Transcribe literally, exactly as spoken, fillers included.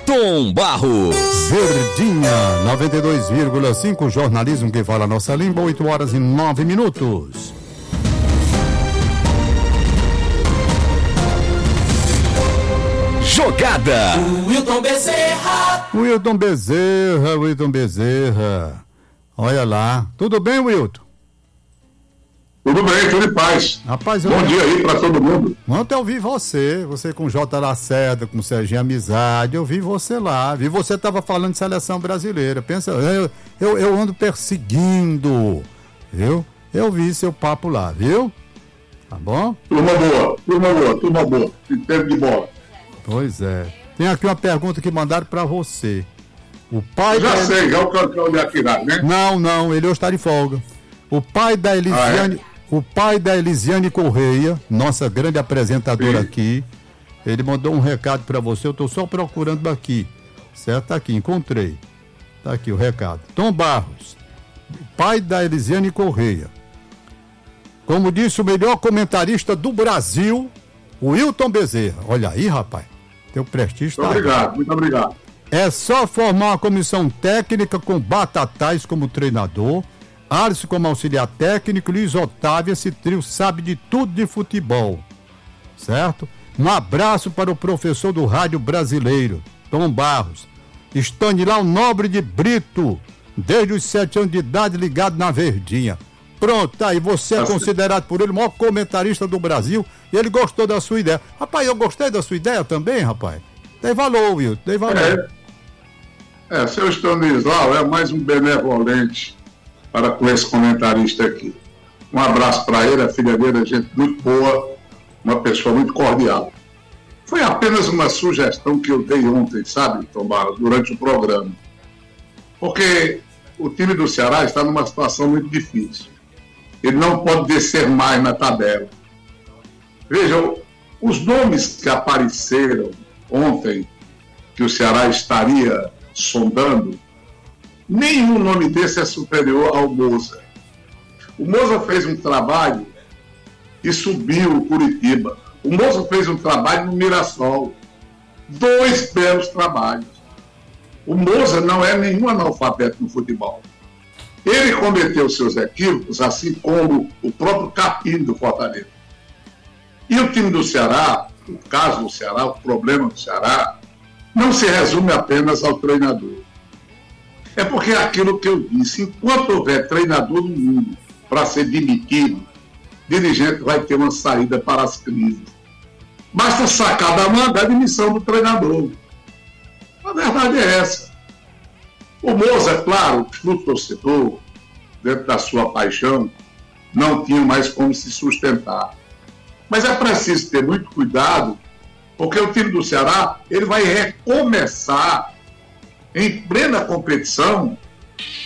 Tom Barros. Verdinha, noventa e dois vírgula cinco, jornalismo que fala a nossa língua, oito horas e nove minutos. Jogada. Wilton Bezerra. Wilton Bezerra, Wilton Bezerra. Olha lá. Tudo bem, Wilton? Tudo bem, tudo em paz. Rapaz, eu... Bom dia aí pra todo mundo. Ontem eu vi você, você com J. Lacerda, com Serginho Amizade, eu vi você lá, vi você tava falando de seleção brasileira. Pensa, eu, eu, eu ando perseguindo, viu? Eu vi seu papo lá, viu? Tá bom? Turma boa, turma boa, turma boa. Em tempo de bola. Pois é. Tem aqui uma pergunta que mandaram pra você. O pai Já da... sei, já o campeão de Aquirá, né? Não, não, ele hoje está de folga. O pai da Elisiane, ah, é? o pai da Elisiane Correia, nossa grande apresentadora. Sim. Aqui, ele mandou um recado para você, eu estou só procurando aqui. Certo? Tá aqui, encontrei. Tá aqui o recado. Tom Barros, pai da Elisiane Correia. Como disse o melhor comentarista do Brasil, o Wilton Bezerra. Olha aí, rapaz. Teu prestígio tá. Muito obrigado, muito obrigado. É só formar uma comissão técnica com Batatais como treinador, Alisson como auxiliar técnico, Luiz Otávio, esse trio sabe de tudo de futebol, certo? Um abraço para o professor do rádio brasileiro, Tom Barros. Estanilau Nobre de Brito, desde os sete anos de idade, ligado na Verdinha. Pronto, tá aí, você é considerado por ele o maior comentarista do Brasil e ele gostou da sua ideia. Rapaz, eu gostei da sua ideia também, rapaz. Tem valor, Will, tem valor. É, é seu Stanislau é mais um benevolente para com esse comentarista aqui. Um abraço para ele, a filha dele é gente muito boa, uma pessoa muito cordial. Foi apenas uma sugestão que eu dei ontem, sabe, Tom Barros, durante o programa. Porque o time do Ceará está numa situação muito difícil. Ele não pode descer mais na tabela. Vejam, os nomes que apareceram ontem, que o Ceará estaria sondando, nenhum nome desse é superior ao Moza. O Moza fez um trabalho e subiu o Curitiba. O Moza fez um trabalho no Mirassol. Dois belos trabalhos. O Moza não é nenhum analfabeto no futebol. Ele cometeu seus equívocos, assim como o próprio Capim do Fortaleza. E o time do Ceará, o caso do Ceará, o problema do Ceará, não se resume apenas ao treinador. É porque é aquilo que eu disse, enquanto houver treinador no mundo para ser demitido, dirigente vai ter uma saída para as crises. Basta sacar da manga a demissão do treinador. A verdade é essa. O Moza, é claro, o torcedor, dentro da sua paixão, não tinha mais como se sustentar. Mas é preciso ter muito cuidado, porque o time do Ceará ele vai recomeçar em plena competição